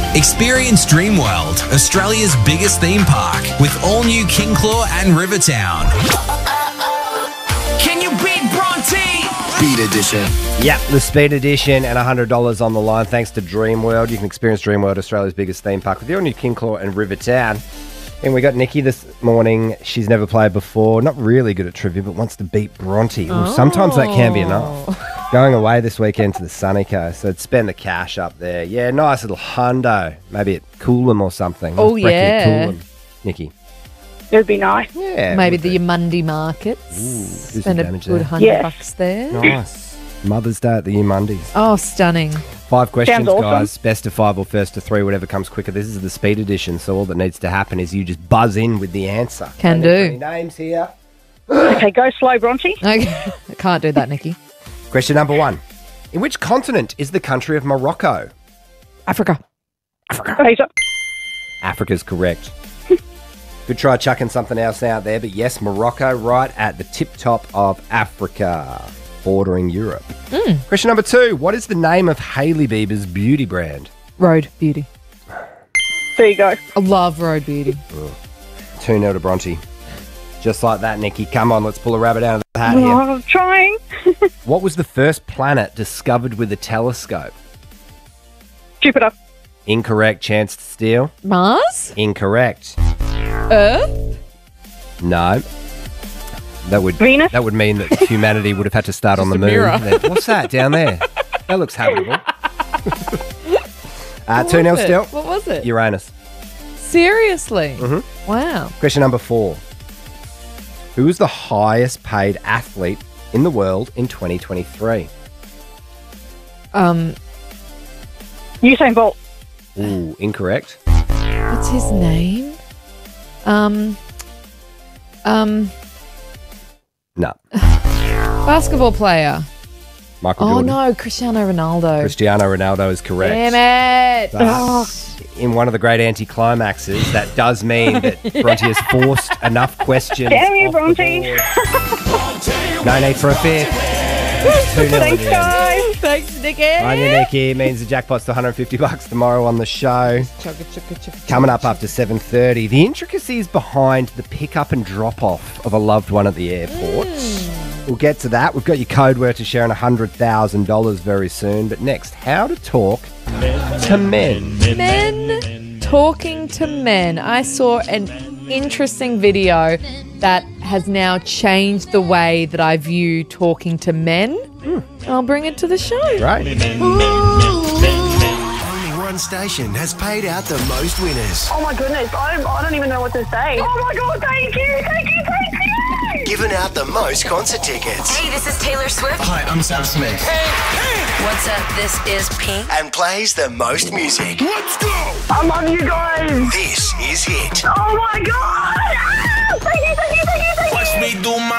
Experience Dreamworld, Australia's biggest theme park, with all new King Claw and Rivertown. Can you beat Bronte? Speed Edition. Yep, the Speed Edition and $100 on the line thanks to Dreamworld. You can experience Dreamworld, Australia's biggest theme park, with your new King Claw and Rivertown. And we got Nikki this morning. She's never played before. Not really good at trivia, but wants to beat Bronte. Ooh, sometimes that can be enough. Going away this weekend to the sunny coast, so I'd spend the cash up there. Yeah, nice little hundo. Maybe at Coolum or something. Oh, Nice brekkie at yeah. Coolum. Nikki. It would be nice. Yeah. Maybe would be. the Yamundi markets. Ooh, do some Spend a damage good there. $100 there. Nice. Mother's Day at the Yamundis. Oh, stunning. 5 questions, awesome. guys. Best of 5 or first to 3, whatever comes quicker. This is the Speed Edition, so all that needs to happen is you just buzz in with the answer. Can Don't need do. any names here. Okay, go slow, Bronte. Okay. I can't do that, Nikki. Question number 1. In which continent is the country of Morocco? Africa. Asia. Africa's correct. Good try chucking something else out there, but yes, Morocco, right at the tip top of Africa, bordering Europe. Question number 2. What is the name of Hailey Bieber's beauty brand? Road Beauty. There you go. I love Road Beauty. 2-0 to Bronte. Just like that, Nikki. Come on, let's pull a rabbit out of the hat Oh, here. I'm trying. What was the first planet discovered with a telescope? Jupiter. Incorrect. Chance to steal? Mars? Incorrect. Earth? No. That would Venus? That would mean that humanity would have had to start on the a moon. mirror. What's that down there? That looks habitable. 2-0 What still. What was it? Uranus. Seriously? Mm-hmm. Wow. Question number 4. Who is the highest paid athlete in the world in 2023? Usain Bolt. Ooh, incorrect. What's his name? No. Basketball player. Michael Oh Jordan. no, Cristiano Ronaldo. Cristiano Ronaldo is correct. Damn it. But in one of the great anticlimaxes, that does mean that Bronte has forced enough questions. Damn you, off the Bronte. board. No need for a fifth. 2-0 in Thanks, the end. guys. Thanks, Nikki. On you, Nikki. Means the jackpot's to $150 tomorrow on the show. Coming up after 7:30, the intricacies behind the pick-up and drop-off of a loved one at the airport. We'll get to that. We've got your code word to share on $100,000 very soon. But next, how to talk to men. Men talking to men. I saw an interesting video that has now changed the way that I view talking to men. I'll bring it to the show. Right? Only one station has paid out the most winners. Oh my goodness, I don't even know what to say. Oh my god, thank you, thank you, thank you. Given out the most concert tickets. Hey, this is Taylor Swift. Hi, I'm Sam Smith. What's up? This is Pink. And plays the most music. Let's go! I love you guys. This is Hit. Oh my god. Ah, thank you, thank you, thank you, thank you.